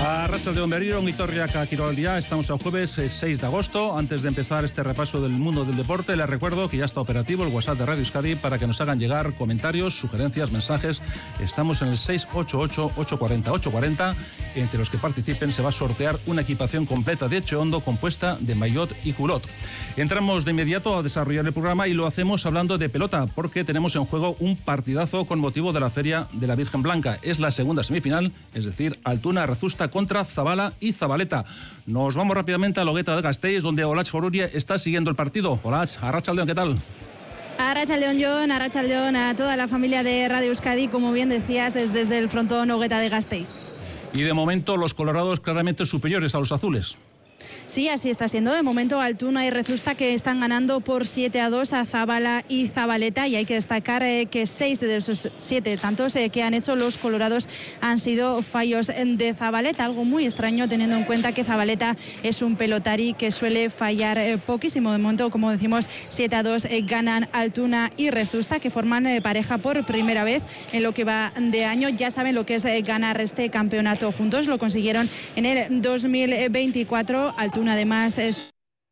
Arratsaldeon berriro, Ongitorriak Kiroldia. Estamos el jueves 6 de agosto. Antes de empezar este repaso del mundo del deporte, les recuerdo que ya está operativo el WhatsApp de Radio Euskadi para que nos hagan llegar comentarios, sugerencias, mensajes. Estamos en el 688-840-840. Entre los que participen se va a sortear una equipación completa de Echeondo compuesta de maillot y culot. Entramos de inmediato a desarrollar el programa y lo hacemos hablando de pelota, porque tenemos en juego un partidazo con motivo de la Feria de la Virgen Blanca. Es la segunda semifinal, es decir, Altuna-Rezusta contra Zabala y Zabaleta. Nos vamos rápidamente a Logueta de Gasteiz, donde Olach Foruria está siguiendo el partido. Olach, arratsaldeon, ¿qué tal? Arratsaldeon, Jon, arratsaldeon a toda la familia de Radio Euskadi, como bien decías, desde el frontón Logueta de Gasteiz. Y de momento los colorados claramente superiores a los azules. Sí, así está siendo. De momento Altuna y Rezusta que están ganando por 7-2 a Zabala y Zabaleta, y hay que destacar que 6 de esos 7 tantos que han hecho los colorados han sido fallos de Zabaleta, algo muy extraño teniendo en cuenta que Zabaleta es un pelotari que suele fallar poquísimo. De momento, como decimos, 7-2 ganan Altuna y Rezusta, que forman pareja por primera vez en lo que va de año. Ya saben lo que es ganar este campeonato juntos, lo consiguieron en el 2024. Altuna además es...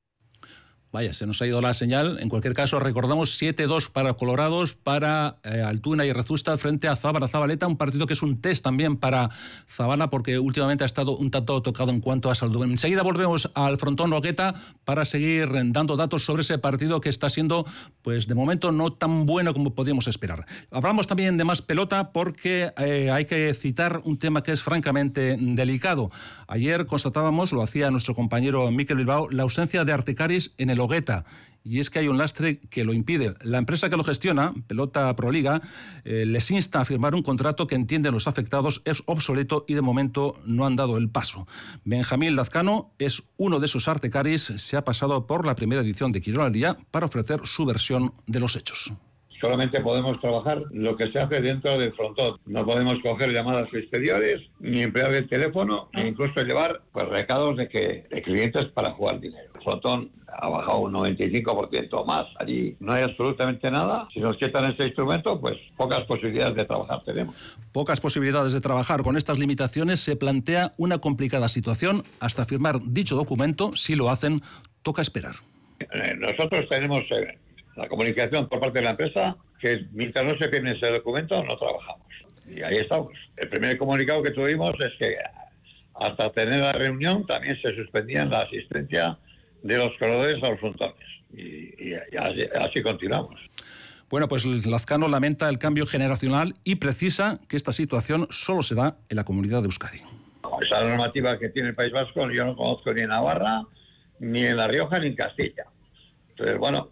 Vaya, se nos ha ido la señal. En cualquier caso, recordamos 7-2 para colorados, para Altuna y Rezusta frente a Zabaleta, un partido que es un test también para Zabala, porque últimamente ha estado un tanto tocado en cuanto a salud. Enseguida volvemos al frontón Logueta para seguir dando datos sobre ese partido que está siendo, pues de momento, no tan bueno como podíamos esperar. Hablamos también de más pelota porque hay que citar un tema que es francamente delicado. Ayer constatábamos, lo hacía nuestro compañero Mikel Bilbao, la ausencia de Artecaris en el Logueta, y es que hay un lastre que lo impide. La empresa que lo gestiona, Pelota Proliga, les insta a firmar un contrato que, entienden los afectados, es obsoleto y de momento no han dado el paso. Benjamín Lazcano es uno de esos Artecaris, se ha pasado por la primera edición de Quirón al Día para ofrecer su versión de los hechos. Solamente podemos trabajar lo que se hace dentro del frontón. No podemos coger llamadas exteriores, ni emplear el teléfono, ni incluso llevar recados de clientes para jugar dinero. El frontón ha bajado un 95% más. Allí no hay absolutamente nada. Si nos quitan este instrumento, pues pocas posibilidades de trabajar tenemos. Pocas posibilidades de trabajar. Con estas limitaciones se plantea una complicada situación. Hasta firmar dicho documento, si lo hacen, toca esperar. Nosotros tenemos... la comunicación por parte de la empresa, que mientras no se firme ese documento, no trabajamos. Y ahí estamos. El primer comunicado que tuvimos es que hasta tener la reunión también se suspendía la asistencia de los corredores a los frontones. Y así continuamos. Bueno, pues Lazcano lamenta el cambio generacional y precisa que esta situación solo se da en la comunidad de Euskadi. Esa normativa que tiene el País Vasco yo no conozco ni en Navarra, ni en La Rioja, ni en Castilla. Entonces, bueno...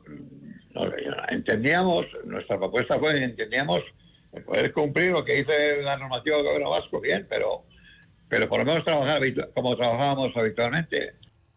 entendíamos, nuestra propuesta fue, entendíamos poder cumplir lo que dice la normativa del gobierno vasco, bien, pero por lo menos trabajar como trabajábamos habitualmente.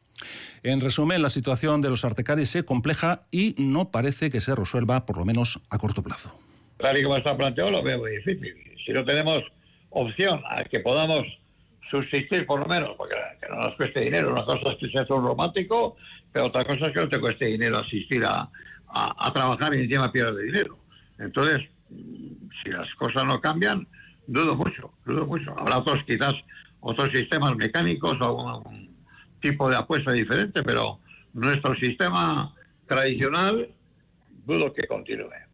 En resumen, la situación de los Artecaris se compleja y no parece que se resuelva, por lo menos a corto plazo. Tal y como está planteado, lo veo muy difícil. Si no tenemos opción a que podamos subsistir, por lo menos, porque que no nos cueste dinero, una cosa es que sea un romántico, pero otra cosa es que no te cueste dinero asistir a trabajar y encima pierdes dinero. Entonces, si las cosas no cambian, dudo mucho. Habrá quizás otros sistemas mecánicos o un tipo de apuesta diferente, pero nuestro sistema tradicional dudo que continúe.